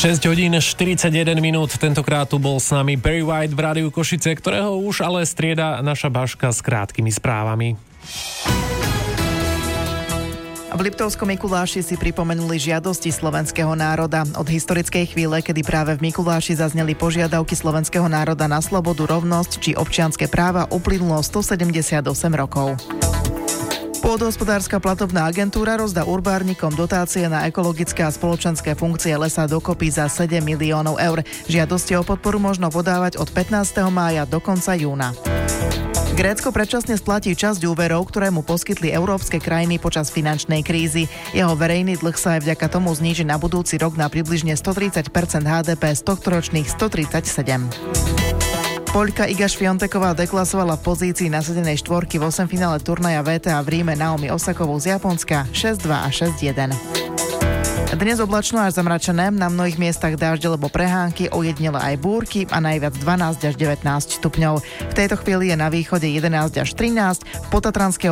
6 hodín 41 minút, tentokrát tu bol s nami Barry White v Rádiu Košice, ktorého už ale strieda naša Baška s krátkými správami. V Liptovskom Mikuláši si pripomenuli žiadosti slovenského národa. Od historickej chvíle, kedy práve v Mikuláši zazneli požiadavky slovenského národa na slobodu, rovnosť či občianske práva, uplynulo 178 rokov. Pôdohospodárska platobná agentúra rozdá urbárnikom dotácie na ekologické a spoločenské funkcie lesa dokopy za 7 miliónov eur. Žiadosti o podporu možno podávať od 15. mája do konca júna. Grécko predčasne splatí časť úverov, ktoré mu poskytli európske krajiny počas finančnej krízy. Jeho verejný dlh sa aj vďaka tomu zníži na budúci rok na približne 130% HDP z tohtoročných 137%. Poľka Iga Švionteková deklasovala v pozícii nasadenej štvorky v 8 finále turnaja VTA v Ríme Naomi Osakovou z Japonska 6-2 a 6-1. Dnes oblačno až zamračené, na mnohých miestach dážde alebo prehánky, ojedinele aj búrky a najviac 12 až 19 stupňov. V tejto chvíli je na východe 11 až 13, v Potatranskej